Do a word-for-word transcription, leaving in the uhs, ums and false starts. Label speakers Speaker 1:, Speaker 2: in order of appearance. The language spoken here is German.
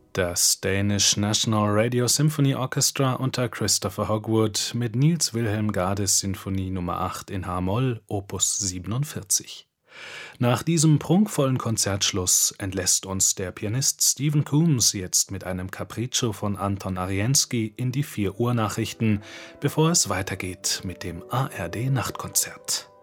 Speaker 1: Das Danish National Radio Symphony Orchestra unter Christopher Hogwood mit Niels Wilhelm Gades Sinfonie Nummer acht in H-Moll, Opus siebenundvierzig. Nach diesem prunkvollen Konzertschluss entlässt uns der Pianist Stephen Coombs jetzt mit einem Capriccio von Anton Arienski in die vier Uhr Nachrichten, bevor es weitergeht mit dem A R D Nachtkonzert.